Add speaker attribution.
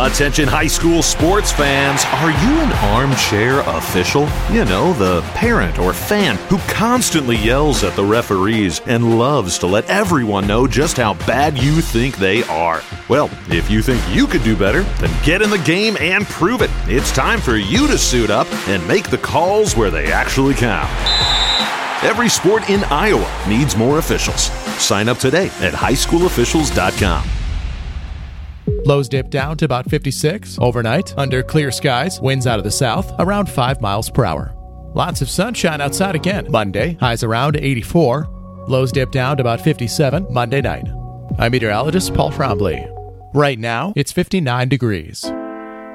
Speaker 1: Attention high school sports fans, are you an armchair official? You know, the parent or fan who constantly yells at the referees and loves to let everyone know just how bad you think they are. Well, if you think you could do better, then get in the game and prove it. It's time for you to suit up and make the calls where they actually count. Every sport in Iowa needs more officials. Sign up today at highschoolofficials.com.
Speaker 2: Lows dip down to about 56 overnight under clear skies, winds out of the south around 5 miles per hour. Lots of sunshine outside again Monday, highs around 84. Lows dip down to about 57 Monday night. I'm meteorologist Paul Trombley. Right now, it's 59 degrees.